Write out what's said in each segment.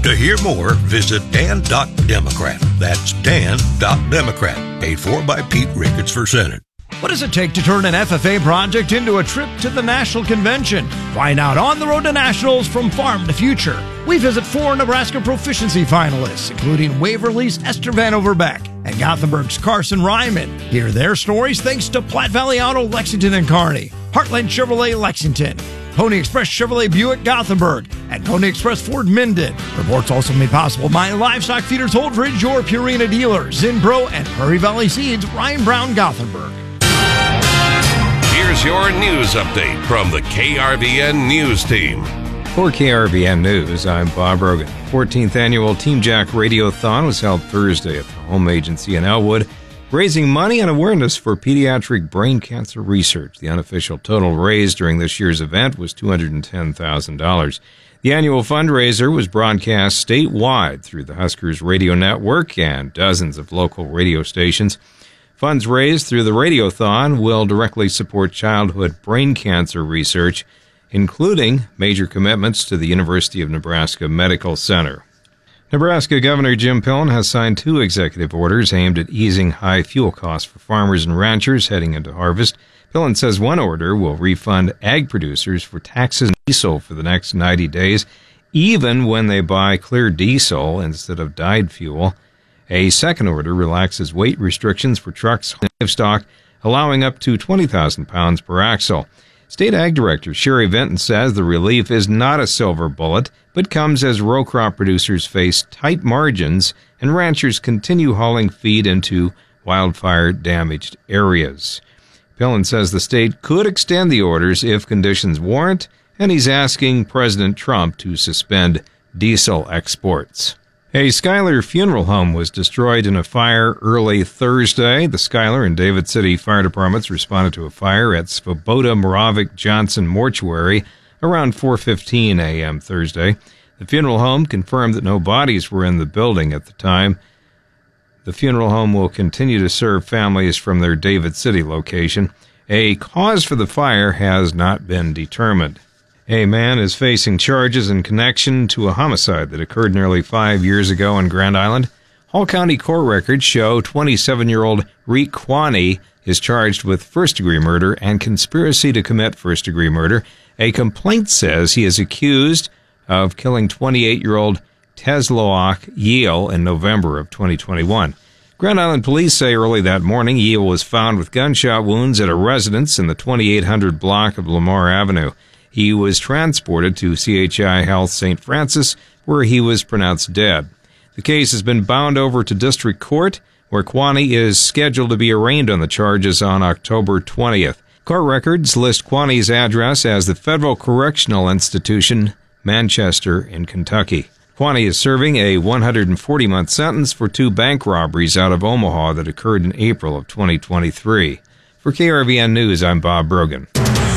To hear more, visit Dan.Democrat. That's Dan.Democrat. Paid for by Pete Ricketts for Senate. What does it take to turn an FFA project into a trip to the National Convention? Find out on the road to Nationals from Farm to Future. We visit 4 Nebraska proficiency finalists, including Waverly's Esther Vanover Beck and Gothenburg's Carson Ryman. Hear their stories thanks to Platte Valley Auto Lexington and Kearney, Heartland Chevrolet Lexington, Pony Express Chevrolet Buick Gothenburg, and Pony Express Ford Minden. Reports also made possible by Livestock Feeders Holdridge, your Purina dealer, Zinpro, and Prairie Valley Seeds, Ryan Brown Gothenburg. Here's your news update from the KRVN News Team. For KRVN News, I'm Bob Rogan. 14th annual Team Jack Radiothon was held Thursday at the Home Agency in Elwood, raising money and awareness for pediatric brain cancer research. The unofficial total raised during this year's event was $210,000. The annual fundraiser was broadcast statewide through the Huskers Radio Network and dozens of local radio stations. Funds raised through the Radiothon will directly support childhood brain cancer research, including major commitments to the University of Nebraska Medical Center. Nebraska Governor Jim Pillen has signed 2 executive orders aimed at easing high fuel costs for farmers and ranchers heading into harvest. Pillen says one order will refund ag producers for taxes on diesel for the next 90 days, even when they buy clear diesel instead of dyed fuel. A second order relaxes weight restrictions for trucks and livestock, allowing up to 20,000 pounds per axle. State Ag Director Sherry Vinton says the relief is not a silver bullet, but comes as row crop producers face tight margins and ranchers continue hauling feed into wildfire-damaged areas. Pillen says the state could extend the orders if conditions warrant, and he's asking President Trump to suspend diesel exports. A Schuyler funeral home was destroyed in a fire early Thursday. The Schuyler and David City fire departments responded to a fire at Svoboda Moravec Johnson Mortuary around 4:15 a.m. Thursday. The funeral home confirmed that no bodies were in the building at the time. The funeral home will continue to serve families from their David City location. A cause for the fire has not been determined. A man is facing charges in connection to a homicide that occurred nearly 5 years ago in Grand Island. Hall County court records show 27-year-old Reek Kwani is charged with first-degree murder and conspiracy to commit first-degree murder. A complaint says he is accused of killing 28-year-old Tesloak Yale in November of 2021. Grand Island police say early that morning Yale was found with gunshot wounds at a residence in the 2800 block of Lamar Avenue. He was transported to CHI Health St. Francis, where he was pronounced dead. The case has been bound over to district court, where Kwani is scheduled to be arraigned on the charges on October 20th. Court records list Kwani's address as the Federal Correctional Institution, Manchester, in Kentucky. Kwani is serving a 140-month sentence for 2 bank robberies out of Omaha that occurred in April of 2023. For KRVN News, I'm Bob Brogan.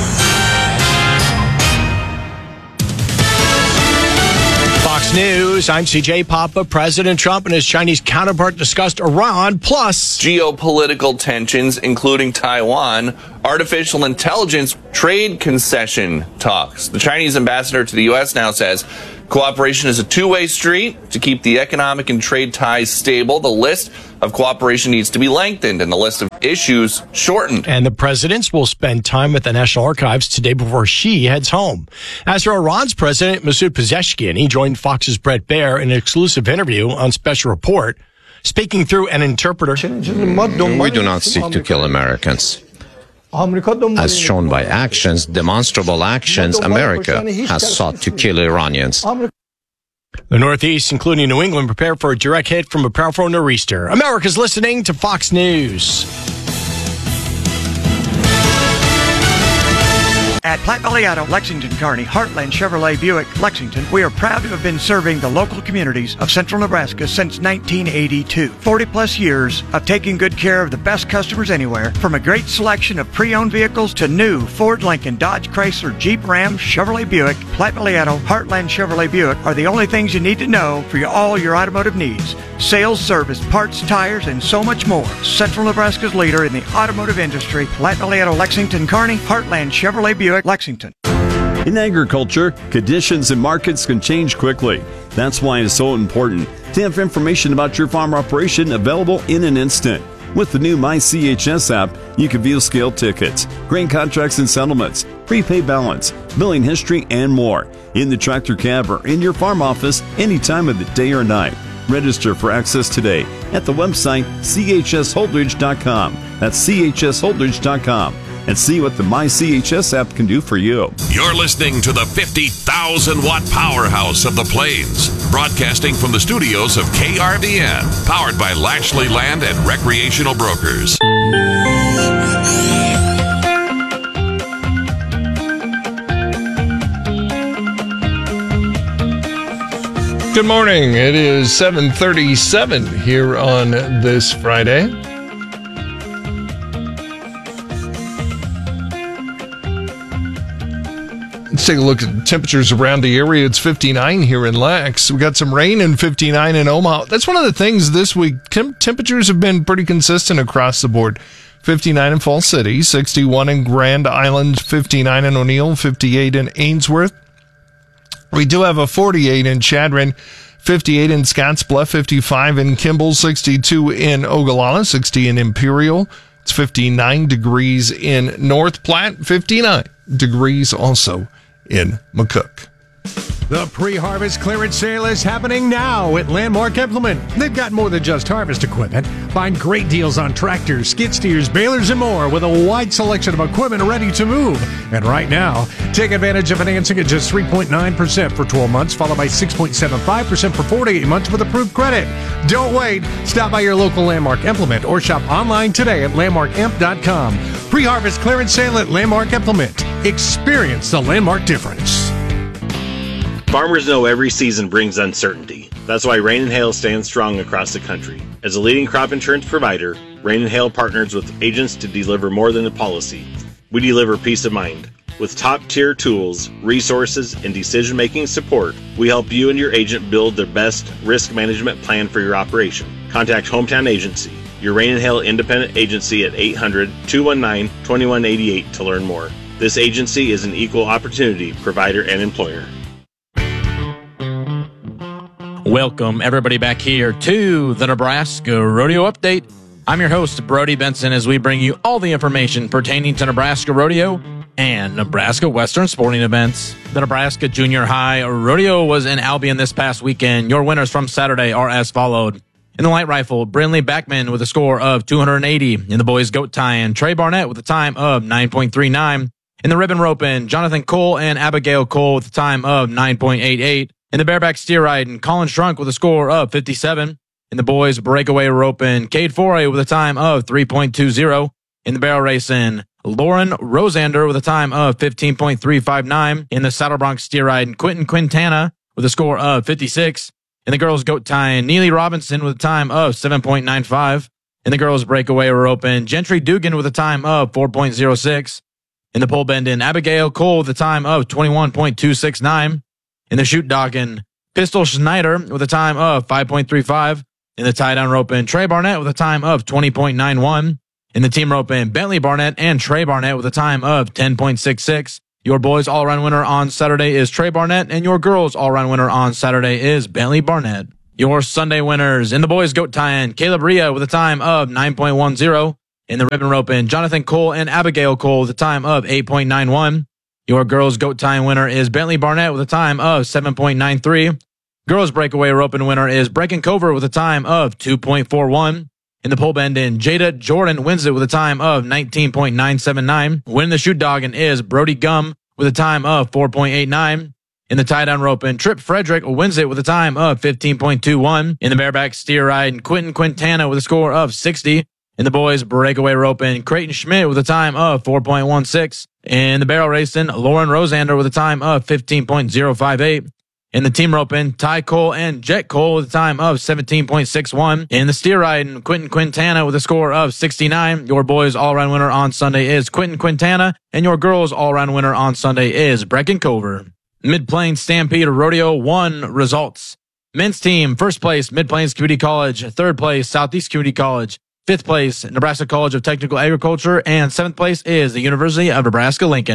Fox News, I'm CJ Papa. President Trump and his Chinese counterpart discussed Iran plus geopolitical tensions, including Taiwan, artificial intelligence, trade concession talks. The Chinese ambassador to the U.S. now says cooperation is a two-way street to keep the economic and trade ties stable. The list of cooperation needs to be lengthened and the list of issues shortened. And the presidents will spend time at the National Archives today before she heads home. As for Iran's president, Masoud Pezeshkian, he joined Fox's Bret Baier in an exclusive interview on Special Report, speaking through an interpreter. We do not seek to kill Americans. As shown by actions, demonstrable actions, America has sought to kill Iranians. The Northeast, including New England, prepare for a direct hit from a powerful nor'easter. America's listening to Fox News. At Platte Valley Auto, Lexington, Kearney, Heartland Chevrolet Buick, Lexington, we are proud to have been serving the local communities of central Nebraska since 1982. 40-plus years of taking good care of the best customers anywhere, from a great selection of pre-owned vehicles to new Ford, Lincoln, Dodge, Chrysler, Jeep, Ram, Chevrolet Buick. Platte Valley Auto, Heartland Chevrolet Buick are the only things you need to know for all your automotive needs. Sales, service, parts, tires, and so much more. Central Nebraska's leader in the automotive industry, Platte Valley Auto, Lexington, Kearney, Heartland Chevrolet Buick, Lexington. In agriculture, conditions and markets can change quickly. That's why it's so important to have information about your farm operation available in an instant. With the new MyCHS app, you can view scale tickets, grain contracts and settlements, prepay balance, billing history, and more in the tractor cab or in your farm office any time of the day or night. Register for access today at the website chsholdridge.com. That's chsholdridge.com. And see what the MyCHS app can do for you. You're listening to the 50,000-watt powerhouse of the Plains, broadcasting from the studios of KRVN, powered by Lashley Land and Recreational Brokers. Good morning. It is 7:37 here on this Friday. Let's take a look at temperatures around the area. It's 59 here in Lex. We got some rain and 59 in Omaha. That's one of the things this week. Temperatures have been pretty consistent across the board. 59 in Falls City, 61 in Grand Island, 59 in O'Neill, 58 in Ainsworth. We do have a 48 in Chadron, 58 in Scottsbluff, 55 in Kimball, 62 in Ogallala, 60 in Imperial. It's 59 degrees in North Platte, 59 degrees also in McCook. The pre-harvest clearance sale is happening now at Landmark Implement. They've got more than just harvest equipment. Find great deals on tractors, skid steers, balers, and more with a wide selection of equipment ready to move. And right now, take advantage of financing at just 3.9% for 12 months, followed by 6.75% for 48 months with approved credit. Don't wait. Stop by your local Landmark Implement or shop online today at landmarkimp.com. Pre-harvest clearance sale at Landmark Implement. Experience the Landmark difference. Farmers know every season brings uncertainty. That's why Rain and Hail stands strong across the country. As a leading crop insurance provider, Rain and Hail partners with agents to deliver more than a policy. We deliver peace of mind. With top-tier tools, resources, and decision-making support, we help you and your agent build the best risk management plan for your operation. Contact Hometown Agency, your Rain and Hail independent agency at 800-219-2188 to learn more. This agency is an equal opportunity provider and employer. Welcome, everybody, back here to the Nebraska Rodeo Update. I'm your host, Brody Benson, as we bring you all the information pertaining to Nebraska Rodeo and Nebraska Western sporting events. The Nebraska Junior High Rodeo was in Albion this past weekend. Your winners from Saturday are as followed. In the light rifle, Brinley Backman with a score of 280. In the boys goat tying, Trey Barnett with a time of 9.39. In the ribbon roping, Jonathan Cole and Abigail Cole with a time of 9.88. In the bareback steer riding, Colin Strunk with a score of 57. In the boys breakaway roping, Cade Foray with a time of 3.20. In the barrel racing, Lauren Rosander with a time of 15.359. In the saddle bronc steer riding, Quentin Quintana with a score of 56. In the girls goat tying, Neely Robinson with a time of 7.95. In the girls breakaway roping, Gentry Dugan with a time of 4.06. In the pole bending, Abigail Cole with a time of 21.269. In the shoot dogging, Pistol Schneider with a time of 5.35. In the tie-down roping, Trey Barnett with a time of 20.91. In the team roping, Bentley Barnett and Trey Barnett with a time of 10.66. Your boys all-around winner on Saturday is Trey Barnett, and your girls all-around winner on Saturday is Bentley Barnett. Your Sunday winners, in the boys goat tying, Caleb Rhea with a time of 9.10. In the ribbon roping, Jonathan Cole and Abigail Cole with a time of 8.91. Your girls goat tying winner is Bentley Barnett with a time of 7.93. Girls breakaway roping winner is Brecken Cover with a time of 2.41. In the pole bending, Jada Jordan wins it with a time of 19.979. Winning the shoot dogging is Brody Gum with a time of 4.89. In the tie-down roping, Trip Frederick wins it with a time of 15.21. In the bareback steer riding, Quentin Quintana with a score of 60. In the boys breakaway roping, Creighton Schmidt with a time of 4.16. In the barrel racing, Lauren Rosander with a time of 15.058. In the team roping, Ty Cole and Jet Cole with a time of 17.61. In the steer riding, Quentin Quintana with a score of 69. Your boys all-around winner on Sunday is Quentin Quintana, and your girls all-around winner on Sunday is Brecken Cover. Mid-Plains Stampede Rodeo 1 results. Men's team, first place, Mid-Plains Community College. Third place, Southeast Community College. Fifth place, Nebraska College of Technical Agriculture, and seventh place is the University of Nebraska-Lincoln.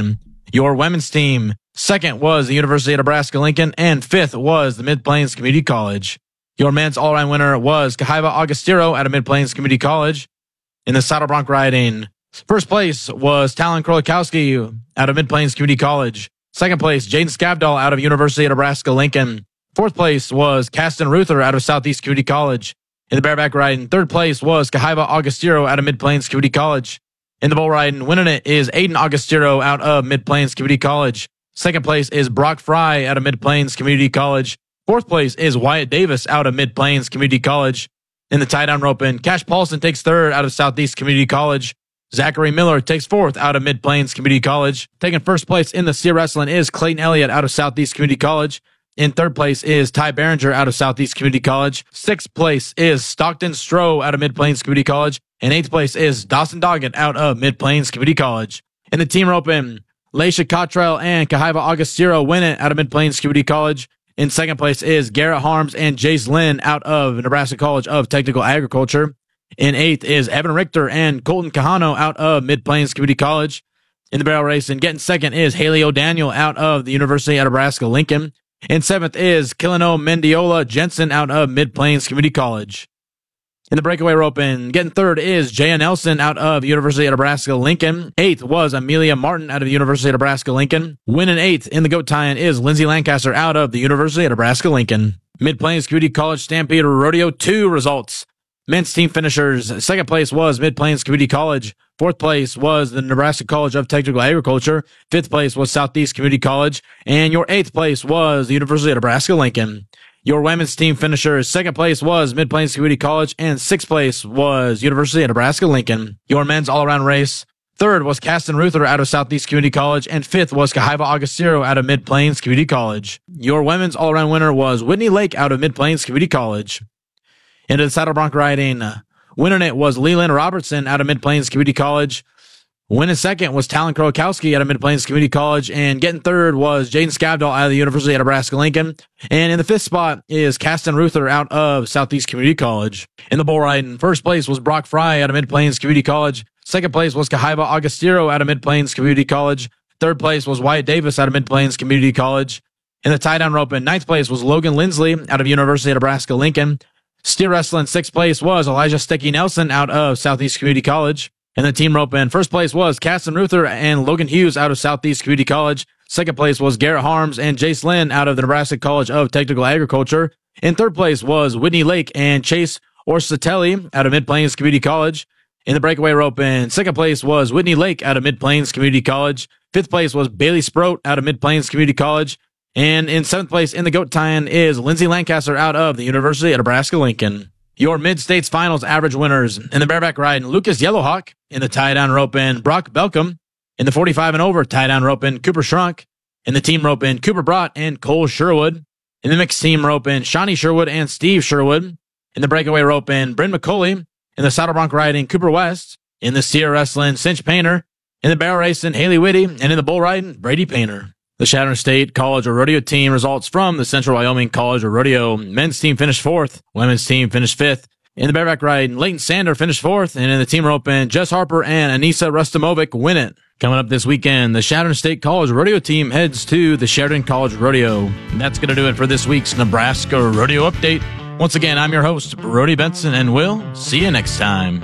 Your women's team, second was the University of Nebraska-Lincoln, and fifth was the Mid-Plains Community College. Your men's all-around winner was Kahaiva Augustero out of Mid-Plains Community College. In the saddle bronc riding, first place was Talon Krolikowski out of Mid-Plains Community College. Second place, Jaden Skavdahl out of University of Nebraska-Lincoln. Fourth place was Caston Ruther out of Southeast Community College. In the bareback riding, third place was Kahaiva Augustero out of Mid-Plains Community College. In the bull riding, winning it is Aiden Augustero out of Mid-Plains Community College. Second place is Brock Fry out of Mid-Plains Community College. Fourth place is Wyatt Davis out of Mid-Plains Community College. In the tie-down roping, Cash Paulson takes third out of Southeast Community College. Zachary Miller takes fourth out of Mid-Plains Community College. Taking first place in the steer wrestling is Clayton Elliott out of Southeast Community College. In third place is Ty Behringer out of Southeast Community College. Sixth place is Stockton Stroh out of Mid-Plains Community College. And eighth place is Dawson Doggett out of Mid-Plains Community College. In the team roping, Laisha Cottrell and Kahaiva Augustero win it out of Mid-Plains Community College. In second place is Garrett Harms and Jace Lynn out of Nebraska College of Technical Agriculture. In eighth is Evan Richter and Colton Kahano out of Mid-Plains Community College. In the barrel race, and getting second is Haley O'Daniel out of the University of Nebraska-Lincoln. In seventh is Killano Mendiola Jensen out of Mid-Plains Community College. In the breakaway roping, getting third is Jaya Nelson out of University of Nebraska-Lincoln. Eighth was Amelia Martin out of the University of Nebraska-Lincoln. Winning eighth in the goat tie-in is Lindsay Lancaster out of the University of Nebraska-Lincoln. Mid-Plains Community College Stampede Rodeo 2 results. Men's team finishers, second place was Mid-Plains Community College. Fourth place was the Nebraska College of Technical Agriculture. Fifth place was Southeast Community College. And your eighth place was the University of Nebraska-Lincoln. Your women's team finishers, second place was Mid-Plains Community College, and sixth place was University of Nebraska-Lincoln. Your men's all-around race, third was Caston Ruther out of Southeast Community College, and fifth was Kahaiva Augustero out of Mid-Plains Community College. Your women's all-around winner was Whitney Lake out of Mid-Plains Community College. Into the saddle bronc riding, winning it was Leland Robertson out of Mid-Plains Community College. Winning second was Talon Krolikowski out of Mid-Plains Community College, and getting third was Jaden Skavdahl out of the University of Nebraska-Lincoln. And in the fifth spot is Caston Ruther out of Southeast Community College. In the bull riding, first place was Brock Fry out of Mid-Plains Community College. Second place was Kahaiva Augustero out of Mid-Plains Community College. Third place was Wyatt Davis out of Mid-Plains Community College. In the tie-down roping, ninth place was Logan Lindsley out of University of Nebraska-Lincoln. Steer wrestling, sixth place was Elijah Sticky Nelson out of Southeast Community College. In the team roping, first place was Caston Ruther and Logan Hughes out of Southeast Community College. Second place was Garrett Harms and Jace Lynn out of the Nebraska College of Technical Agriculture. In third place was Whitney Lake and Chase Orsatelli out of Mid-Plains Community College. In the breakaway roping, second place was Whitney Lake out of Mid-Plains Community College. Fifth place was Bailey Sproat out of Mid-Plains Community College. And in seventh place in the goat tie-in is Lindsay Lancaster out of the University of Nebraska-Lincoln. Your Mid-States Finals average winners in the bareback riding, Lucas Yellowhawk. In the tie-down roping, Brock Belcom. In the 45 and over tie-down roping, Cooper Shrunk. In the team roping, Cooper Brott and Cole Sherwood. In the mixed team roping, Shawnee Sherwood and Steve Sherwood. In the breakaway roping, Bryn McCauley. In the saddle bronc riding, Cooper West. In the steer wrestling, Cinch Painter. In the barrel racing, Haley Whitty. And in the bull riding, Brady Painter. The Chadron State College of Rodeo team results from the Central Wyoming College of Rodeo. Men's team finished fourth. Women's team finished fifth. In the bareback riding, Leighton Sander finished fourth. And in the team roping, Jess Harper and Anissa Rustamovic win it. Coming up this weekend, the Chadron State College Rodeo team heads to the Sheridan College Rodeo. And that's going to do it for this week's Nebraska Rodeo Update. Once again, I'm your host, Brody Benson, and we'll see you next time.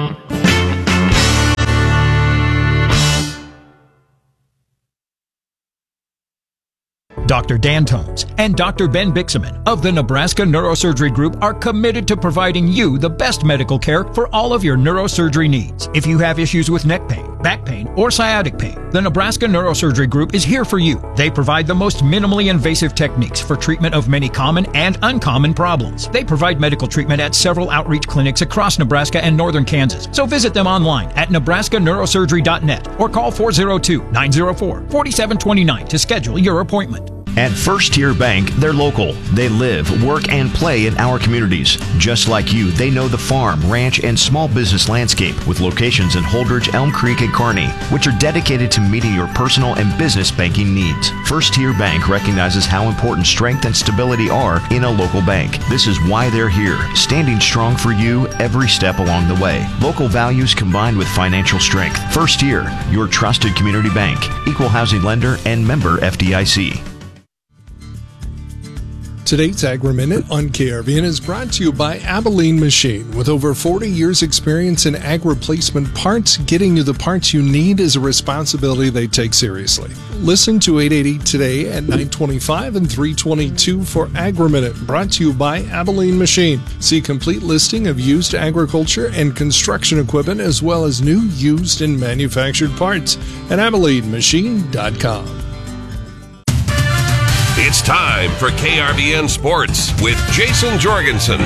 Dr. Dan Tones and Dr. Ben Bixaman of the Nebraska Neurosurgery Group are committed to providing you the best medical care for all of your neurosurgery needs. If you have issues with neck pain, back pain, or sciatic pain, the Nebraska Neurosurgery Group is here for you. They provide the most minimally invasive techniques for treatment of many common and uncommon problems. They provide medical treatment at several outreach clinics across Nebraska and northern Kansas. So visit them online at nebraskaneurosurgery.net or call 402-904-4729 to schedule your appointment. At First Tier Bank, they're local. They live, work, and play in our communities. Just like you, they know the farm, ranch, and small business landscape with locations in Holdridge, Elm Creek, and Kearney, which are dedicated to meeting your personal and business banking needs. First Tier Bank recognizes how important strength and stability are in a local bank. This is why they're here, standing strong for you every step along the way. Local values combined with financial strength. First Tier, your trusted community bank, equal housing lender, and member FDIC. Today's Agri-Minute on KRVN is brought to you by Abilene Machine. With over 40 years experience in ag replacement parts, getting you the parts you need is a responsibility they take seriously. Listen to 880 today at 9:25 and 3:22 for Agri-Minute, brought to you by Abilene Machine. See complete listing of used agriculture and construction equipment as well as new, used, and manufactured parts at AbileneMachine.com. It's time for KRVN Sports with Jason Jorgensen.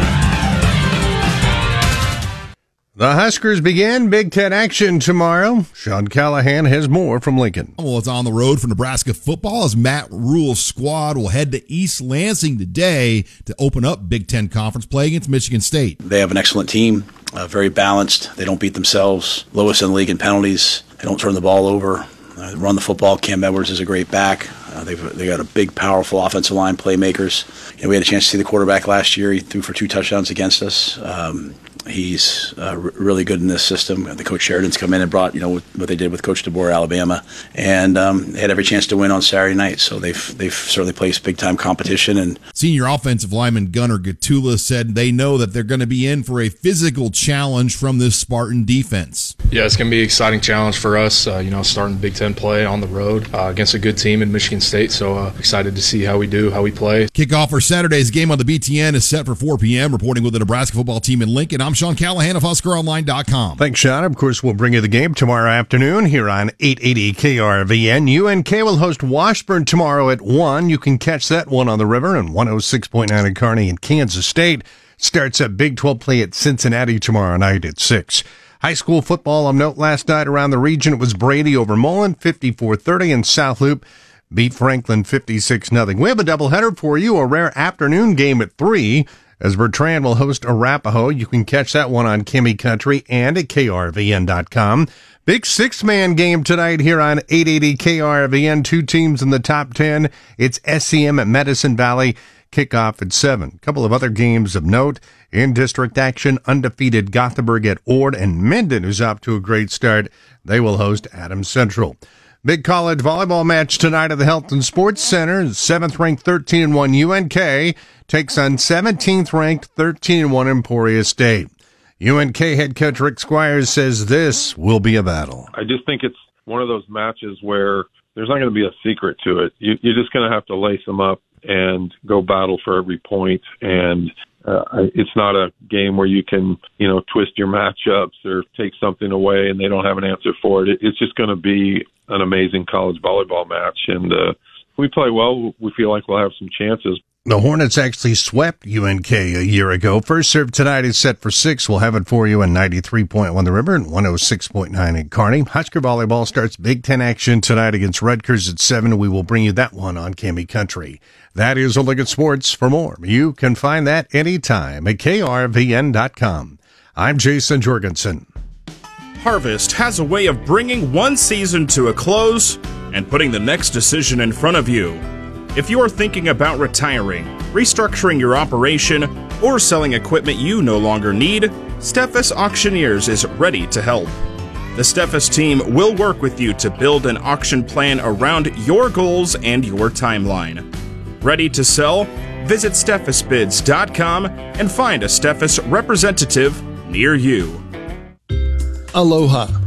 The Huskers begin Big Ten action tomorrow. Sean Callahan has more from Lincoln. Well, it's on the road for Nebraska football as Matt Rule's squad will head to East Lansing today to open up Big Ten conference play against Michigan State. They have an excellent team, very balanced. They don't beat themselves. Lowest in the league in penalties. They don't turn the ball over. Run the football. Cam Edwards is a great back. They got a big, powerful offensive line, playmakers. We had a chance to see the quarterback last year. He threw for 2 touchdowns against us. He's really good in this system. The Coach Sheridan's come in and brought, what they did with Coach DeBoer, Alabama, and they had every chance to win on Saturday night. So they've certainly placed big time competition. And senior offensive lineman Gunnar Gatula said they know that they're going to be in for a physical challenge from this Spartan defense. Yeah, it's going to be an exciting challenge for us. Starting Big Ten play on the road against a good team in Michigan State. So excited to see how we play. Kickoff for Saturday's game on the BTN is set for 4 p.m. Reporting with the Nebraska football team in Lincoln, I'm Sean Callahan of HuskerOnline.com. Thanks, Sean. Of course, we'll bring you the game tomorrow afternoon here on 880 KRVN. UNK will host Washburn tomorrow at 1. You can catch that one on the river and 106.9 in Kearney and Kansas State. Starts at Big 12 play at Cincinnati tomorrow night at 6. High school football of note last night around the region. It was Brady over Mullen, 54-30, and South Loop beat Franklin 56-0. We have a doubleheader for you, a rare afternoon game at 3. As Bertrand will host Arapahoe. You can catch that one on Kimmy Country and at KRVN.com. Big 6-man game tonight here on 880 KRVN. 2 teams in the top 10. It's SCM at Medicine Valley. Kickoff at 7. A couple of other games of note. In district action, undefeated Gothenburg at Ord, and Minden, who's up to a great start. They will host Adams Central. Big college volleyball match tonight at the Health and Sports Center. 7th-ranked 13-1 UNK takes on 17th-ranked 13-1 Emporia State. UNK head coach Rick Squires says this will be a battle. I just think it's one of those matches where there's not going to be a secret to it. You're just going to have to lace them up and go battle for every point. And it's not a game where you can, twist your matchups or take something away and they don't have an answer for it. It's just going to be an amazing college volleyball match. And if we play well, we feel like we'll have some chances. The Hornets actually swept UNK a year ago. First serve tonight is set for 6. We'll have it for you on 93.1 The River and 106.9 in Kearney. Husker volleyball starts Big Ten action tonight against Rutgers at 7. We will bring you that one on Kimmy Country. That is a look at sports. For more, you can find that anytime at KRVN.com. I'm Jason Jorgensen. Harvest has a way of bringing one season to a close and putting the next decision in front of you. If you are thinking about retiring, restructuring your operation, or selling equipment you no longer need, Steffes Auctioneers is ready to help. The Steffes team will work with you to build an auction plan around your goals and your timeline. Ready to sell? Visit SteffesBids.com and find a Steffes representative near you. Aloha.